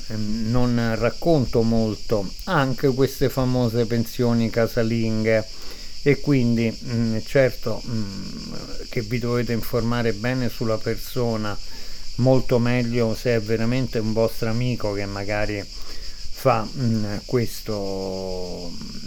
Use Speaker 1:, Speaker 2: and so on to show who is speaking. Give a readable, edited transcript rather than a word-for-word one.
Speaker 1: non racconto molto anche queste famose pensioni casalinghe, e quindi certo che vi dovete informare bene sulla persona, molto meglio se è veramente un vostro amico che magari fa questo